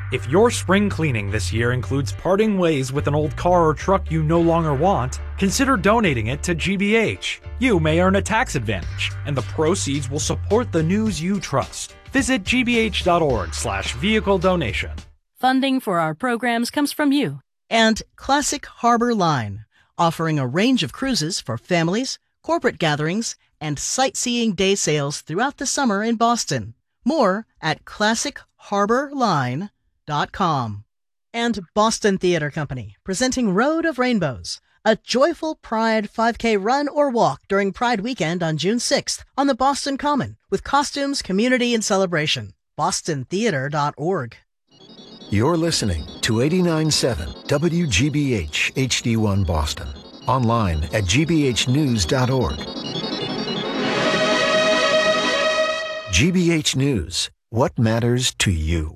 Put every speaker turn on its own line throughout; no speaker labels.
If your spring cleaning this year includes parting ways with an old car or truck you no longer want, consider donating it to GBH. You may earn a tax advantage, and the proceeds will support the news you trust. Visit gbh.org/vehicle donation.
Funding for our programs comes from you.
And Classic Harbor Line, offering a range of cruises for families, corporate gatherings, and sightseeing day sails throughout the summer in Boston. More at classichairborline.com. And Boston Theater Company, presenting Road of Rainbows, a joyful Pride 5K run or walk during Pride weekend on June 6th on the Boston Common, with costumes, community, and celebration. BostonTheater.org.
You're listening to 89.7 WGBH HD1 Boston. Online at gbhnews.org. GBH News. What matters to you?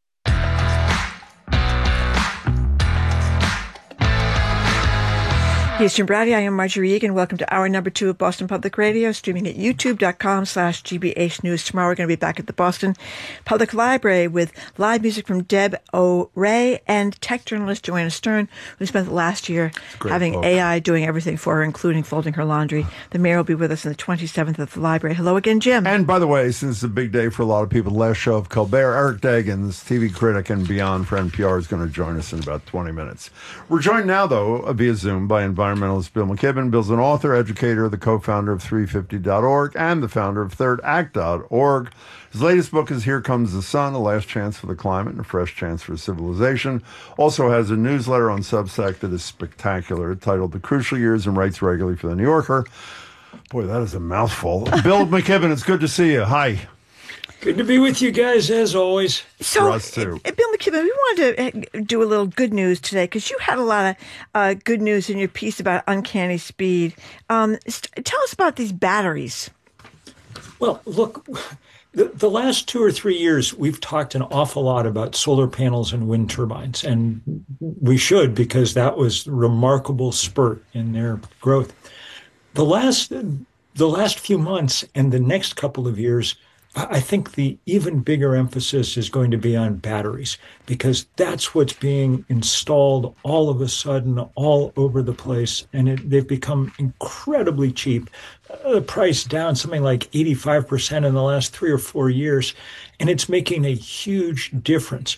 Here's Jim Brady. I am Marjorie Egan. Welcome to hour number 2 of Boston Public Radio, streaming at youtube.com/GBH News. Tomorrow we're going to be back at the Boston Public Library with live music from Deb O'Ray and tech journalist Joanna Stern, who spent the last year having book. AI doing everything for her, including folding her laundry. The mayor will be with us on the 27th at the library. Hello again, Jim.
And by the way, since it's a big day for a lot of people, the last show of Colbert, Eric Deggans, TV critic and beyond for NPR, is going to join us in about 20 minutes. We're joined now, though, via Zoom by environmentalist Bill McKibben. Bill's an author, educator, the co-founder of 350.org, and the founder of ThirdAct.org. His latest book is Here Comes the Sun, A Last Chance for the Climate and a Fresh Chance for Civilization. Also has a newsletter on Substack that is spectacular, titled The Crucial Years, and writes regularly for The New Yorker. Boy, that is a mouthful. Bill McKibben, it's good to see you. Hi.
Good to be with you guys, as always.
So,
for us too.
Bill McKibben, we wanted to do a little good news today, because you had a lot of good news in your piece about uncanny speed. Tell us about these batteries.
Well, look, the last 2 or 3 years, we've talked an awful lot about solar panels and wind turbines, and we should, because that was a remarkable spurt in their growth. The last few months and the next couple of years, I think the even bigger emphasis is going to be on batteries, because that's what's being installed all of a sudden all over the place, and they've become incredibly cheap. The price down something like 85% in the last 3 or 4 years, and it's making a huge difference.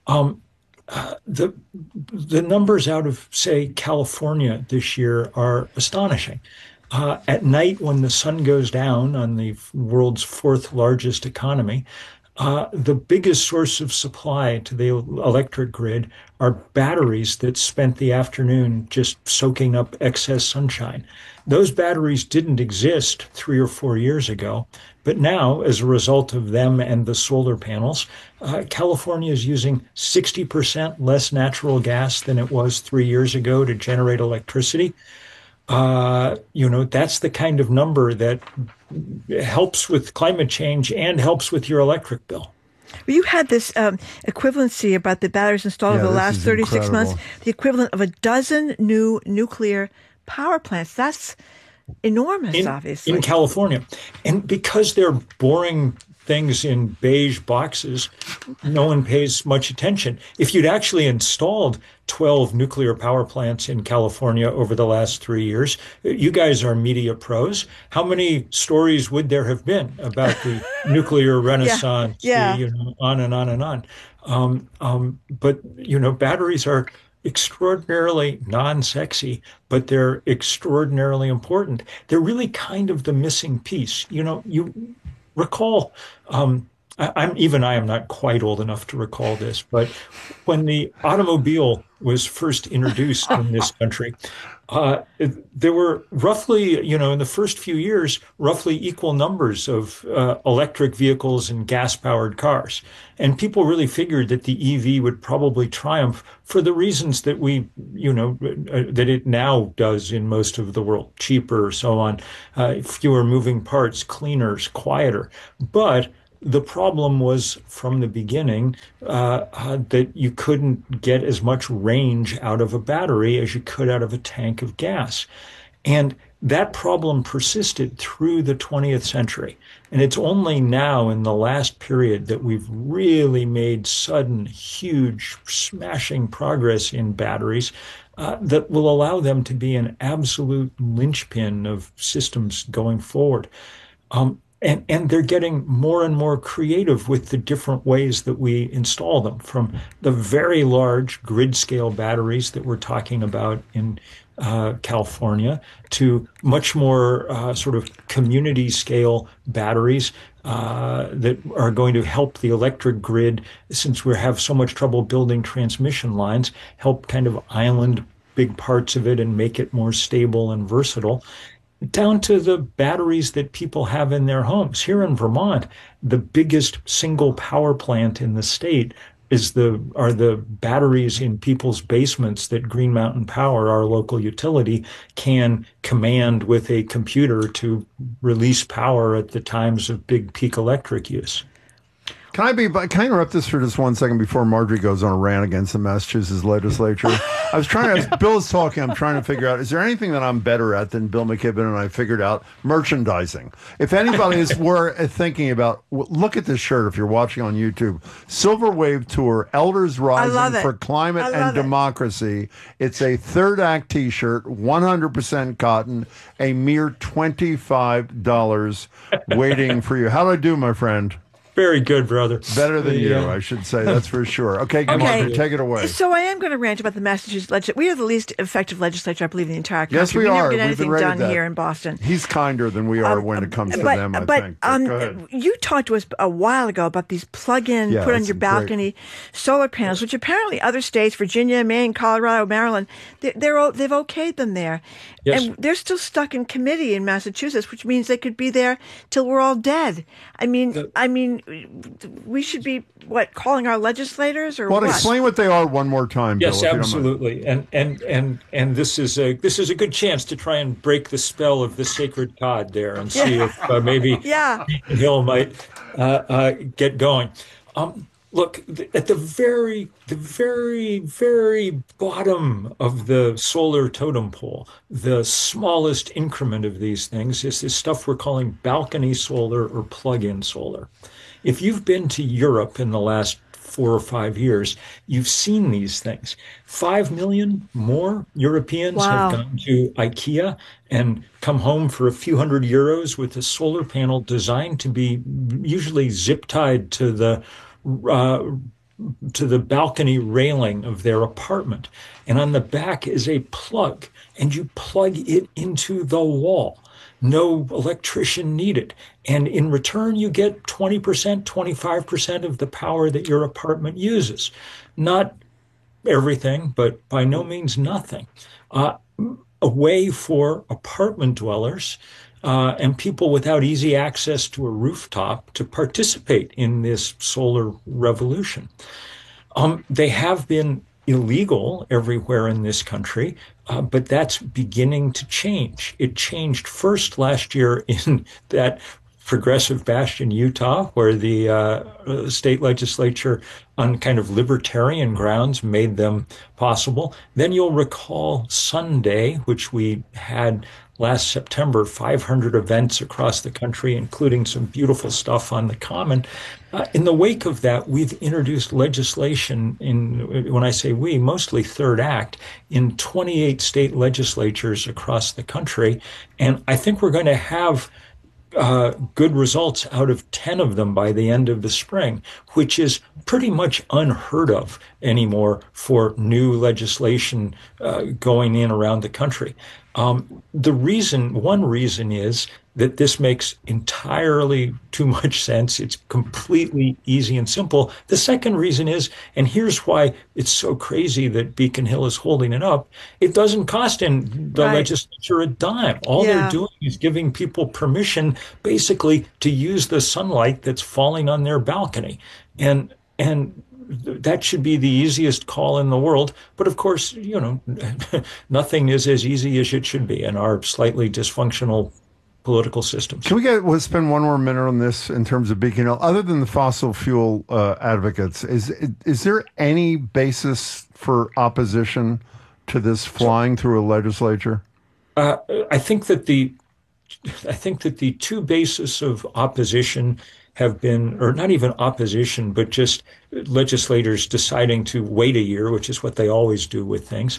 The numbers out of, say, California this year are astonishing. At night, when the sun goes down on the world's 4th largest economy, the biggest source of supply to the electric grid are batteries that spent the afternoon just soaking up excess sunshine. Those batteries didn't exist 3 or 4 years ago, but now, as a result of them and the solar panels, California is using 60% less natural gas than it was 3 years ago to generate electricity. That's the kind of number that helps with climate change and helps with your electric bill.
Well, you had this equivalency about the batteries installed over the last 36 months, the equivalent of a dozen new nuclear power plants. That's enormous, obviously.
In California. And because they're boring things in beige boxes, no one pays much attention. If you'd actually installed 12 nuclear power plants in California over the last 3 years, you guys are media pros. How many stories would there have been about the nuclear renaissance?
Yeah.
On and on and on. But batteries are extraordinarily non-sexy, but they're extraordinarily important. They're really kind of the missing piece. You recall, I am not quite old enough to recall this, but when the automobile was first introduced in this country, there were roughly, in the first few years, roughly equal numbers of electric vehicles and gas-powered cars. And people really figured that the EV would probably triumph for the reasons that that it now does in most of the world: cheaper, so on, fewer moving parts, cleaner, quieter. But the problem was from the beginning that you couldn't get as much range out of a battery as you could out of a tank of gas. And that problem persisted through the 20th century. And it's only now in the last period that we've really made sudden, huge, smashing progress in batteries that will allow them to be an absolute linchpin of systems going forward. And they're getting more and more creative with the different ways that we install them, from the very large grid scale batteries that we're talking about in California to much more sort of community scale batteries that are going to help the electric grid, since we have so much trouble building transmission lines, help kind of island big parts of it and make it more stable and versatile, down to the batteries that people have in their homes. Here in Vermont, the biggest single power plant in the state are the batteries in people's basements that Green Mountain Power, our local utility, can command with a computer to release power at the times of big peak electric use.
Can I interrupt this for just 1 second before Marjorie goes on a rant against the Massachusetts legislature? I was trying to, as Bill is talking, I'm trying to figure out, is there anything that I'm better at than Bill McKibben? And I figured out merchandising. If anybody is thinking about, look at this shirt if you're watching on YouTube, Silver Wave Tour, Elders Rising for Climate and Democracy. It's a third act t-shirt, 100% cotton, a mere $25 waiting for you. How do I do, my friend?
Very good, brother.
Better than you, I should say. That's for sure. Okay, Marjorie, take it away.
So I am going to rant about the Massachusetts legislature. We are the least effective legislature, I believe, in the entire country.
Yes, we are.
Never get anything done here in Boston.
He's kinder than we are when it comes to them, I think. But go ahead.
You talked to us a while ago about these plug-in, put on your balcony solar panels, which apparently other states, Virginia, Maine, Colorado, Maryland, they've okayed them there. Yes. And they're still stuck in committee in Massachusetts, which means they could be there till we're all dead. I mean, we should be calling our legislators or what?
Explain what they are one more time, Bill.
Yes, absolutely. And this is a good chance to try and break the spell of the sacred cod there and see if maybe Hill might get going. Look, at the very, very bottom of the solar totem pole, the smallest increment of these things is this stuff we're calling balcony solar or plug-in solar. If you've been to Europe in the last 4 or 5 years, you've seen these things. 5 million more Europeans have gone to IKEA and come home for a few €100 with a solar panel designed to be usually zip-tied to the balcony railing of their apartment. And on the back is a plug, and you plug it into the wall. No electrician needed. And in return, you get 20%, 25% of the power that your apartment uses. Not everything, but by no means nothing. A way for apartment dwellers and people without easy access to a rooftop to participate in this solar revolution. They have been illegal everywhere in this country, but that's beginning to change. It changed first last year in that progressive bastion, Utah, where the state legislature on kind of libertarian grounds made them possible. Then you'll recall Sunday, which we had last September, 500 events across the country, including some beautiful stuff on the Common. In the wake of that, we've introduced legislation when I say we, mostly Third Act, in 28 state legislatures across the country. And I think we're going to have good results out of 10 of them by the end of the spring, which is pretty much unheard of anymore for new legislation going in around the country. One reason is that this makes entirely too much sense. It's completely easy and simple. The second reason is, and here's why it's so crazy that Beacon Hill is holding it up, it doesn't cost the legislature a dime. All they're doing is giving people permission basically to use the sunlight that's falling on their balcony. And that should be the easiest call in the world. But of course, nothing is as easy as it should be in our slightly dysfunctional political systems.
Can we'll spend one more minute on this in terms of Beacon Hill? Other than the fossil fuel advocates, is there any basis for opposition to this flying through a legislature?
I think that the two bases of opposition have been, or not even opposition, but just legislators deciding to wait a year, which is what they always do with things,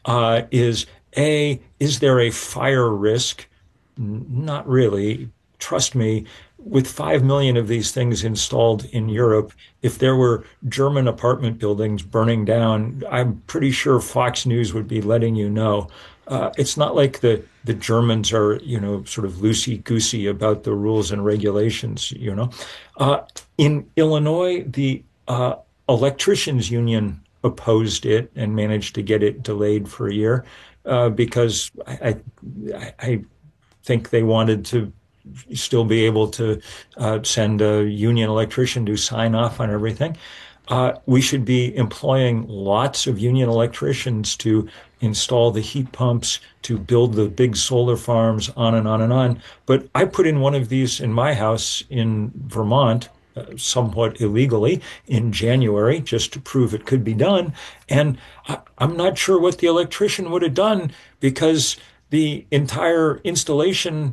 is there a fire risk? Not really. Trust me, with 5 million of these things installed in Europe, if there were German apartment buildings burning down, I'm pretty sure Fox News would be letting you know. It's not like the Germans are, sort of loosey-goosey about the rules and regulations, In Illinois, the electricians union opposed it and managed to get it delayed for a year because I think they wanted to still be able to send a union electrician to sign off on everything. We should be employing lots of union electricians to install the heat pumps, to build the big solar farms, on and on and on. But I put in one of these in my house in Vermont, somewhat illegally, in January, just to prove it could be done. And I'm not sure what the electrician would have done because the entire installation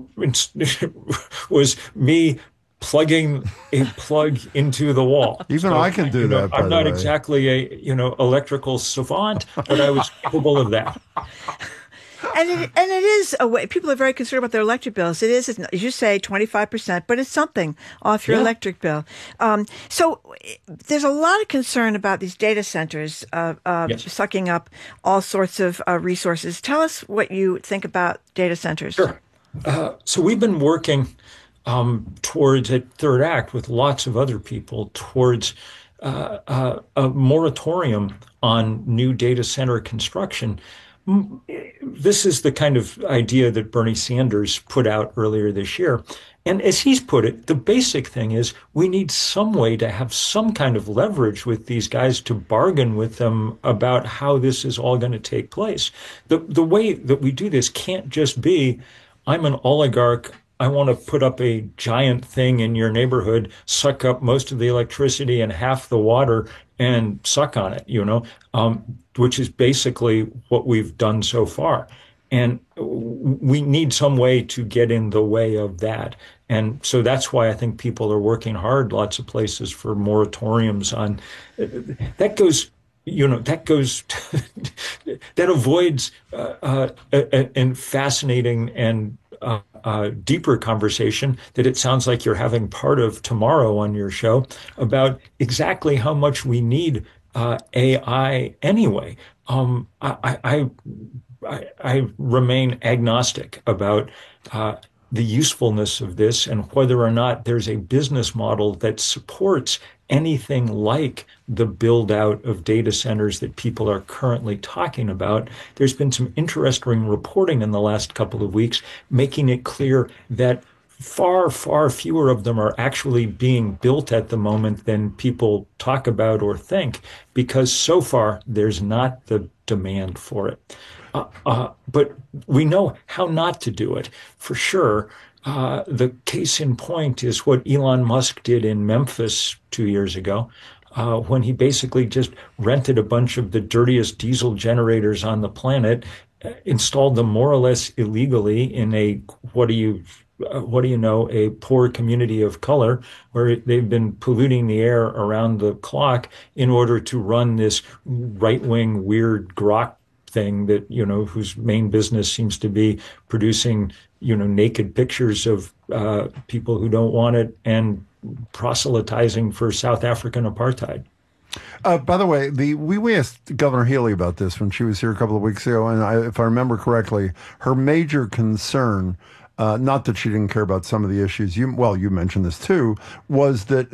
was me plugging a plug into the wall.
Even I can do that.
I'm not exactly a electrical savant, but I was capable of that.
And it is a way. People are very concerned about their electric bills. It is, as you say, 25%, but it's something off your electric bill. So there's a lot of concern about these data centers sucking up all sorts of resources. Tell us what you think about data centers.
Sure. So we've been working towards at Third Act with lots of other people towards a moratorium on new data center construction. This is the kind of idea that Bernie Sanders put out earlier this year. And as he's put it, the basic thing is we need some way to have some kind of leverage with these guys to bargain with them about how this is all going to take place. The way that we do this can't just be, I'm an oligarch, I want to put up a giant thing in your neighborhood, suck up most of the electricity and half the water and suck on it, which is basically what we've done so far. And we need some way to get in the way of that. And so that's why I think people are working hard, lots of places, for moratoriums on that goes. That avoids a fascinating and deeper conversation that it sounds like you're having part of tomorrow on your show about exactly how much we need AI anyway. I remain agnostic about the usefulness of this and whether or not there's a business model that supports anything like the build out of data centers that people are currently talking about. There's been some interesting reporting in the last couple of weeks making it clear that far, far fewer of them are actually being built at the moment than people talk about or think, because so far there's not the demand for it. But we know how not to do it for sure. The case in point is what Elon Musk did in Memphis 2 years ago, when he basically just rented a bunch of the dirtiest diesel generators on the planet, installed them more or less illegally in a, a poor community of color where they've been polluting the air around the clock in order to run this right-wing weird grok thing that, whose main business seems to be producing, naked pictures of people who don't want it and proselytizing for South African apartheid.
By the way, we asked Governor Healy about this when she was here a couple of weeks ago, and if I remember correctly, her major concern, not that she didn't care about some of the issues, you mentioned this too, was that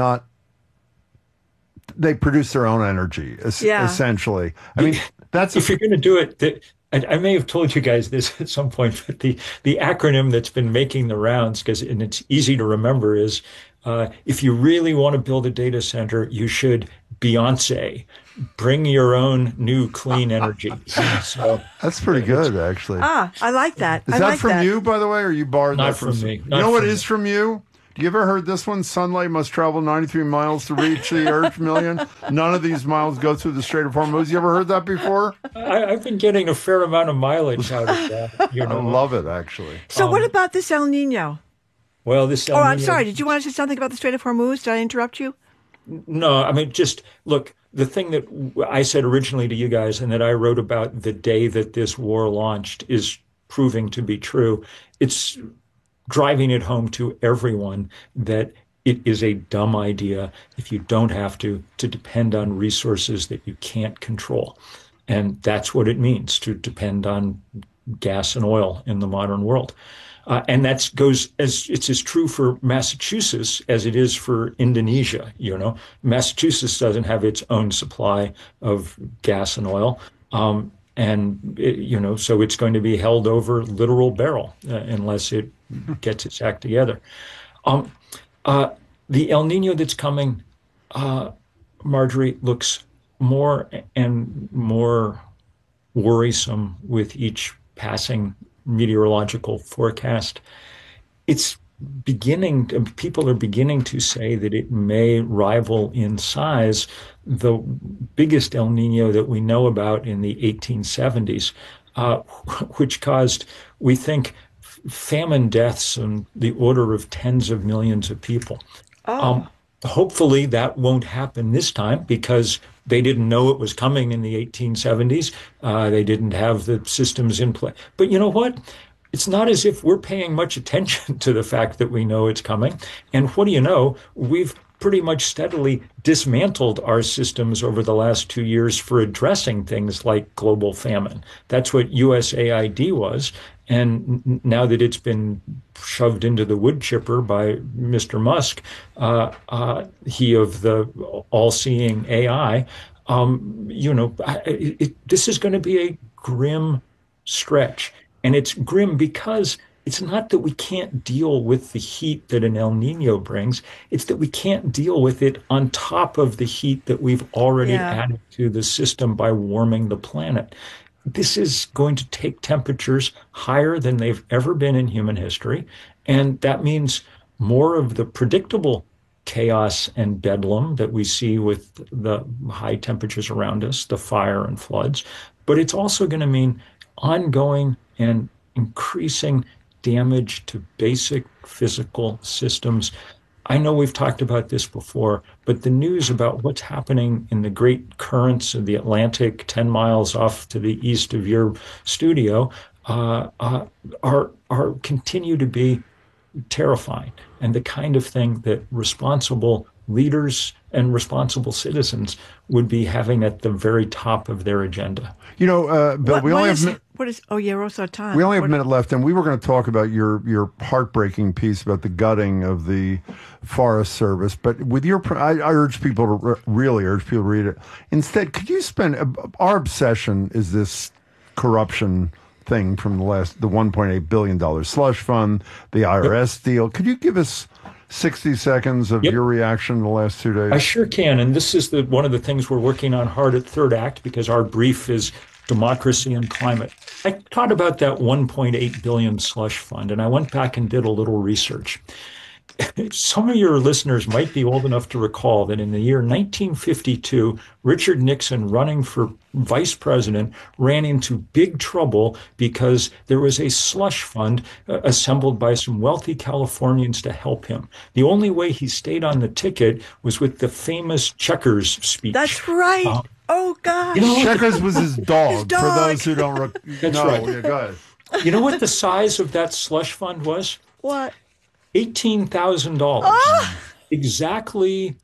they produce their own energy, essentially. I mean,
if you're going to do it, I may have told you guys this at some point, but the acronym that's been making the rounds, and it's easy to remember, is if you really want to build a data center, you should Beyonce, bring your own new clean energy. So
that's pretty good, actually.
I like that.
Is that from you, by the way, or you borrowed
not
that from
me?
You know what is from you? Do you ever heard this one? Sunlight must travel 93 miles to reach the Earth million. None of these miles go through the Strait of Hormuz. You ever heard that before?
I've been getting a fair amount of mileage out of that.
I love it, actually.
So what about this El Nino?
Well, this El Nino...
I'm sorry. Did you want to say something about the Strait of Hormuz? Did I interrupt you?
No, I mean, just look, the thing that I said originally to you guys and that I wrote about the day that this war launched is proving to be true. It's driving it home to everyone that it is a dumb idea, if you don't have to depend on resources that you can't control. And that's what it means to depend on gas and oil in the modern world. And that goes it's as true for Massachusetts as it is for Indonesia. Massachusetts doesn't have its own supply of gas and oil. So it's going to be held over literal barrel unless it gets its act together. The El Nino that's coming, Marjorie, looks more and more worrisome with each passing meteorological forecast. It's people are beginning to say that it may rival in size the biggest El Nino that we know about in the 1870s, which caused, we think, famine deaths in the order of tens of millions of people. Hopefully that won't happen this time because they didn't know it was coming in the 1870s. They didn't have the systems in place. But you know what? It's not as if we're paying much attention to the fact that we know it's coming. And what do you know? We've pretty much steadily dismantled our systems over the last 2 years for addressing things like global famine. That's what USAID was. And now that it's been shoved into the wood chipper by Mr. Musk, he of the all-seeing AI, this is going to be a grim stretch. And it's grim because it's not that we can't deal with the heat that an El Nino brings. It's that we can't deal with it on top of the heat that we've already added to the system by warming the planet. This is going to take temperatures higher than they've ever been in human history. And that means more of the predictable chaos and bedlam that we see with the high temperatures around us, the fire and floods. But it's also going to mean ongoing and increasing damage to basic physical systems. I know we've talked about this before, but the news about what's happening in the great currents of the Atlantic 10 miles off to the east of your studio are continue to be terrifying, and the kind of thing that responsible leaders and responsible citizens would be having at the very top of their agenda.
Bill, we only have
we're also out of time.
We only have a minute left, and we were going to talk about your heartbreaking piece about the gutting of the Forest Service. But with I urge people to really urge people to read it. Instead, could you our obsession is this corruption thing from the $1.8 billion slush fund, the IRS deal. Could you give us 60 seconds of your reaction in the last 2 days?
I sure can. And this is one of the things we're working on hard at Third Act because our brief is democracy and climate. I thought about that $1.8 billion slush fund, and I went back and did a little research. Some of your listeners might be old enough to recall that in the year 1952, Richard Nixon, running for vice president, ran into big trouble because there was a slush fund assembled by some wealthy Californians to help him. The only way he stayed on the ticket was with the famous Checkers speech.
That's right. Oh, gosh.
Checkers was his dog, for those who don't
That's
know.
right.
Yeah, go ahead.
You know what the size of that slush fund was?
What?
$18,000. Exactly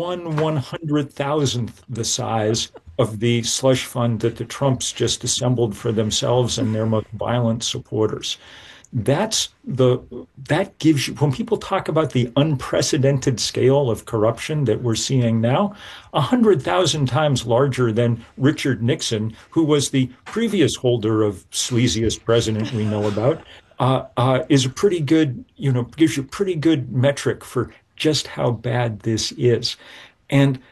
1/100,000th the size of the slush fund that the Trumps just assembled for themselves and their most violent supporters. That gives you, when people talk about the unprecedented scale of corruption that we're seeing now, 100,000 times larger than Richard Nixon, who was the previous holder of sleaziest president we know about, is a pretty good, gives you a pretty good metric for just how bad this is. And,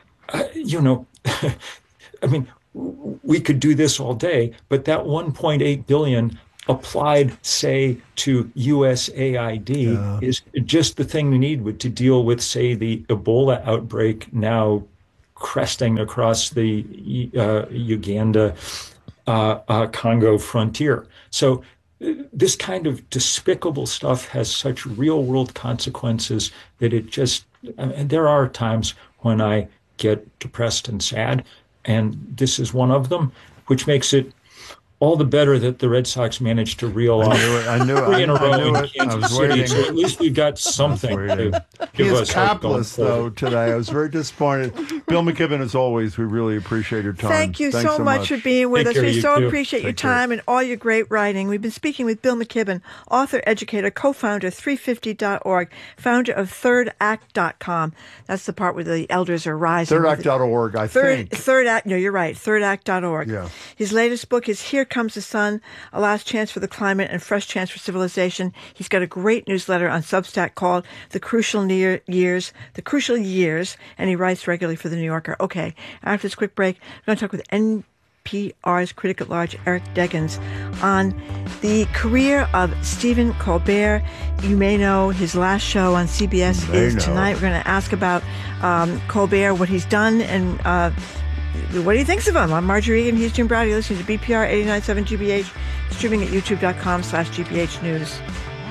I mean, we could do this all day, but that 1.8 billion applied, say, to USAID is just the thing we need to deal with, say, the Ebola outbreak now cresting across the Uganda Congo frontier. So this kind of despicable stuff has such real world consequences that there are times when I get depressed and sad, and this is one of them, which makes it all the better that the Red Sox managed to reel off three in a row in Kansas City. So at least we've got something to give us.
He is capless, though, today. I was very disappointed. Bill McKibben, as always, we really appreciate your time.
Thank you so much for being with us. We so appreciate your time and all your great writing. We've been speaking with Bill McKibben, author, educator, co-founder, 350.org, founder of ThirdAct.com. That's the part where the elders are rising.
ThirdAct.org, I think.
Third Act, no, you're right, ThirdAct.org.
Yeah.
His latest book is Here Comes the Sun, A Last Chance for the Climate and Fresh Chance for Civilization. He's got a great newsletter on Substack called The Crucial Years, and he writes regularly for The New Yorker. Okay, after this quick break, we're going to talk with NPR's critic at large, Eric Deggans, on the career of Stephen Colbert. You may know his last show on CBS is tonight. We're going to ask about Colbert, what he's done, and what he thinks of him. I'm Marjorie Egan. He's Jim Browdy. Listening to BPR 89.7 GBH, streaming at youtube.com/GBH News.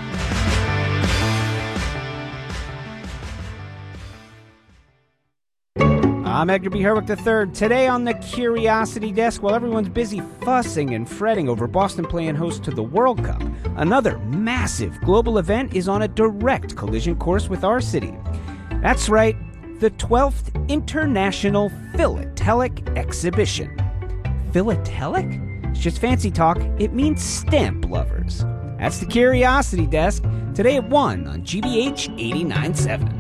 I'm Edgar B. Herwick III. Today on the Curiosity Desk, while everyone's busy fussing and fretting over Boston playing host to the World Cup, another massive global event is on a direct collision course with our city. That's right, the 12th International Philatelic Exhibition. Philatelic? It's just fancy talk. It means stamp lovers. That's the Curiosity Desk, today at 1 on GBH 89.7.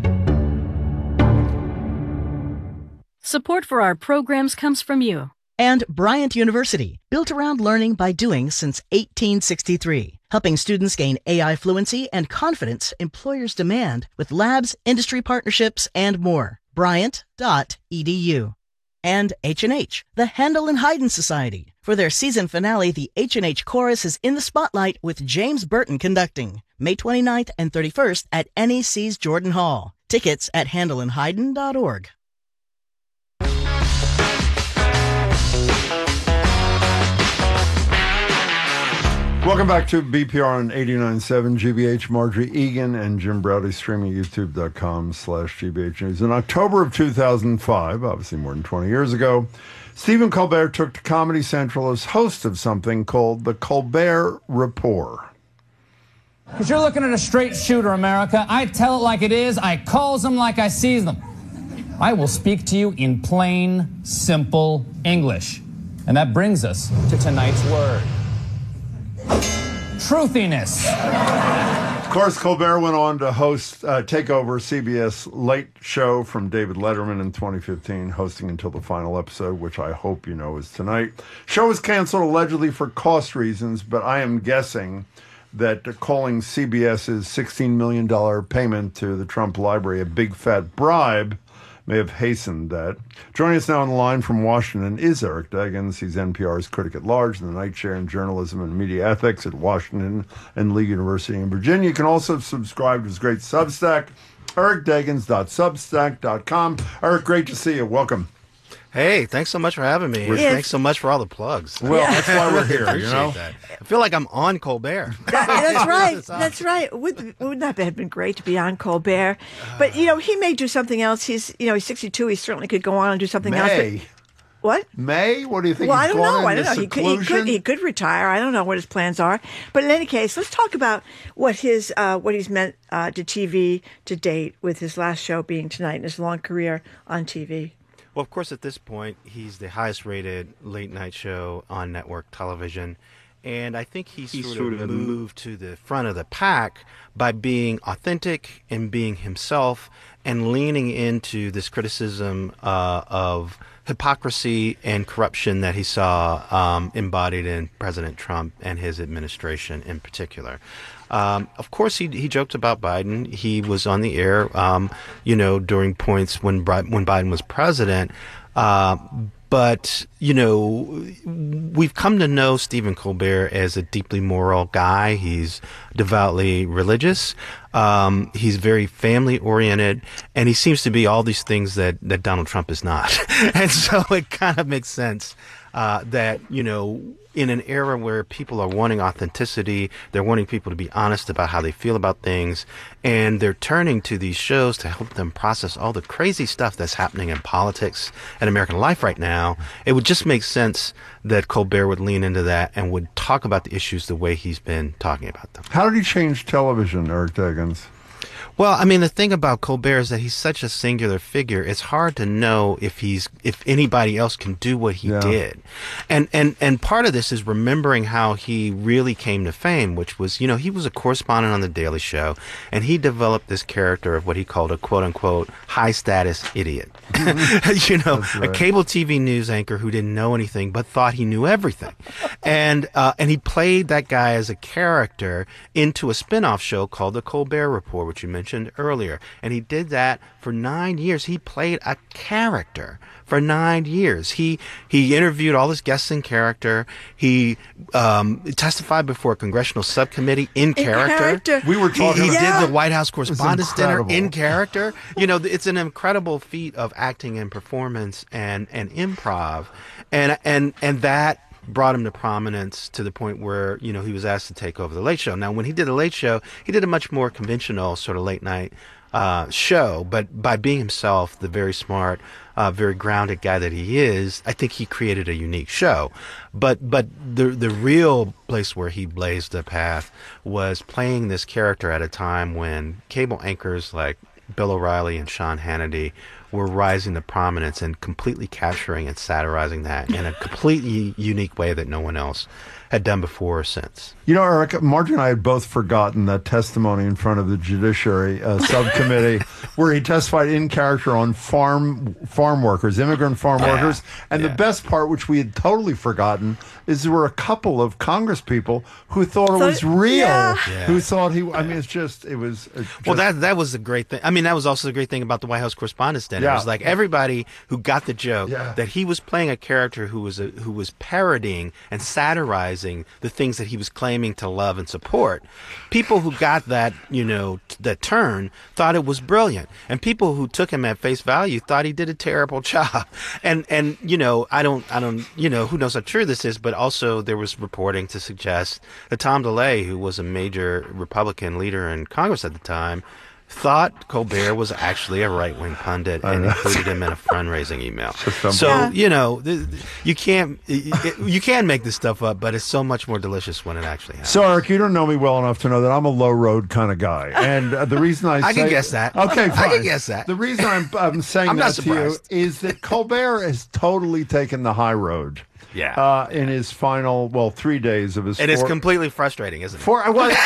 Support for our programs comes from you.
And Bryant University, built around learning by doing since 1863, helping students gain AI fluency and confidence employers demand with labs, industry partnerships, and more. Bryant.edu. And H&H, the Handel and Haydn Society. For their season finale, the H&H Chorus is in the spotlight with James Burton conducting, May 29th and 31st at NEC's Jordan Hall. Tickets at handelandhaydn.org.
Welcome back to BPR on 89.7 GBH. Marjorie Egan and Jim Browdy, streaming youtube.com/GBH News. In October of 2005, obviously more than 20 years ago, Stephen Colbert took to Comedy Central as host of something called the Colbert Report.
Because you're looking at a straight shooter, America. I tell it like it is. I calls them like I sees them. I will speak to you in plain, simple English. And that brings us to tonight's word. Truthiness.
Of course, Colbert went on to take over CBS Late Show from David Letterman in 2015, hosting until the final episode, which I hope you know is tonight. Show was canceled allegedly for cost reasons, but I am guessing that calling CBS's $16 million payment to the Trump Library a big fat bribe may have hastened that. Joining us now on the line from Washington is Eric Deggans. He's NPR's critic at large in the Night Chair in Journalism and Media Ethics at Washington and Lee University in Virginia. You can also subscribe to his great Substack, ericdeggans.substack.com. Eric, great to see you. Welcome.
Hey, thanks so much for having me.
Yes.
Thanks so much for all the plugs.
Well, that's why we're here, you know?
That. I feel like I'm on Colbert.
That's right. That's right. Wouldn't that have been great to be on Colbert? But, he may do something else. He's 62. He certainly could go on and do something else. But, what?
May? What do you think?
Well, I don't know. He could retire. I don't know what his plans are. But in any case, let's talk about what he's meant to TV to date, with his last show being tonight and his long career on TV.
Well, of course, at this point, he's the highest-rated late-night show on network television. And I think he's sort of moved to the front of the pack by being authentic and being himself and leaning into this criticism of hypocrisy and corruption that he saw embodied in President Trump and his administration in particular. Of course, he joked about Biden. He was on the air, during points when Biden was president, But, you know, we've come to know Stephen Colbert as a deeply moral guy. He's devoutly religious. He's very family oriented, and he seems to be all these things that Donald Trump is not. And so it kind of makes sense that, you know, in an era where people are wanting authenticity, they're wanting people to be honest about how they feel about things, and they're turning to these shows to help them process all the crazy stuff that's happening in politics and American life right now, it would just make sense that Colbert would lean into that and would talk about the issues the way he's been talking about them.
How did he change television, Eric Deggans?
Well, I mean, the thing about Colbert is that he's such a singular figure. It's hard to know if anybody else can do what he did. And part of this is remembering how he really came to fame, which was, you know, he was a correspondent on The Daily Show, and he developed this character of what he called a quote-unquote high-status idiot. You know, a cable TV news anchor who didn't know anything but thought he knew everything. And he played that guy as a character into a spin-off show called The Colbert Report, which you mentioned earlier. And he did that for 9 years. He played a character for 9 years. He interviewed all his guests in character. He testified before a congressional subcommittee in character.
We were talking.
He did the White House Correspondents' Dinner in character. You know, it's an incredible feat of acting and performance and improv, and that brought him to prominence to the point where, you know, he was asked to take over The Late Show. Now, when he did The Late Show, he did a much more conventional sort of late night show, but by being himself, the very smart, very grounded guy that he is, I think he created a unique show. But the real place where he blazed the path was playing this character at a time when cable anchors like Bill O'Reilly and Sean Hannity were rising to prominence and completely capturing and satirizing that in a completely unique way that no one else had done before or since.
You know, Eric, Margie and I had both forgotten that testimony in front of the Judiciary Subcommittee where he testified in character on farm workers, immigrant farm workers. And the best part, which we had totally forgotten, is there were a couple of Congress people who thought it was real, who thought he, I mean, well, that was the great thing. I mean, that was also the great thing about the White House Correspondents' Dinner. It was like everybody who got the joke that he was playing a character who was parodying and satirizing the things that he was claiming to love and support. People who got that, you know, that turn thought it was brilliant, and people who took him at face value thought he did a terrible job. And you know, I don't, you know, who knows how true this is, but also there was reporting to suggest that Tom DeLay, who was a major Republican leader in Congress at the time, thought Colbert was actually a right-wing pundit and included him in a fundraising email. So, you know, you can make this stuff up, but it's so much more delicious when it actually happens. So, Eric, you don't know me well enough to know that I'm a low-road kind of guy. And the reason I
can guess that.
Okay, fine.
I can guess that.
The reason I'm saying that to you is that Colbert has totally taken the high road.
Yeah.
In his final, 3 days of his.
It is completely frustrating, isn't it?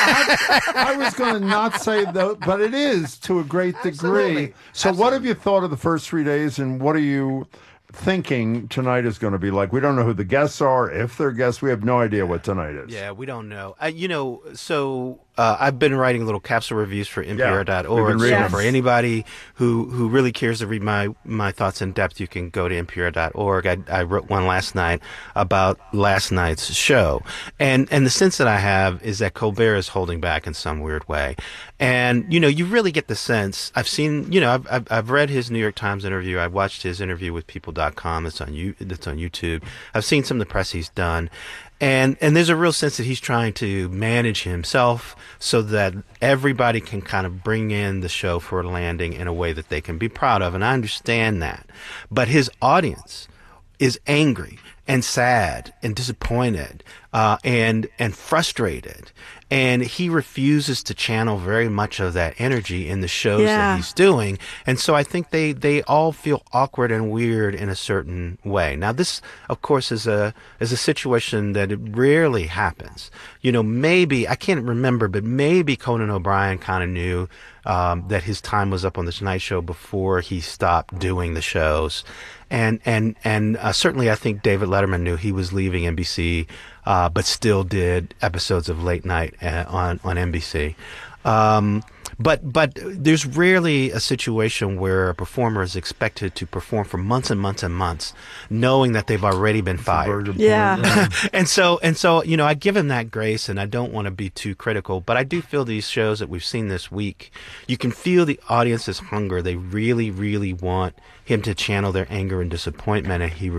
I was going to not say that, but it is to a great degree.
Absolutely.
So, what have you thought of the first 3 days, and what are you thinking tonight is going to be like? We don't know who the guests are, if they're guests. We have no idea what tonight is.
Yeah, we don't know. You know, so I've been writing little capsule reviews for NPR.org. So for anybody who really cares to read my thoughts in depth, you can go to NPR.org. I wrote one last night about last night's show. And the sense that I have is that Colbert is holding back in some weird way. And, you know, you really get the sense. I've seen, you know, I've read his New York Times interview. I've watched his interview with People.com. That's on YouTube. I've seen some of the press he's done. And there's a real sense that he's trying to manage himself so that everybody can kind of bring in the show for a landing in a way that they can be proud of. And I understand that. But his audience is angry and sad and disappointed and frustrated. And he refuses to channel very much of that energy in the shows that he's doing. And so I think they all feel awkward and weird in a certain way. Now, this, of course, is a situation that it rarely happens. You know, maybe, I can't remember, but maybe Conan O'Brien kind of knew that his time was up on the Tonight Show before he stopped doing the shows. And certainly I think David Letterman Letterman knew he was leaving NBC, but still did episodes of Late Night on NBC. But there's rarely a situation where a performer is expected to perform for months and months and months, knowing that they've already been fired.
Yeah.
and so, I give him that grace, and I don't want to be too critical, but I do feel these shows that we've seen this week, you can feel the audience's hunger. They really, really want him to channel their anger and disappointment, and he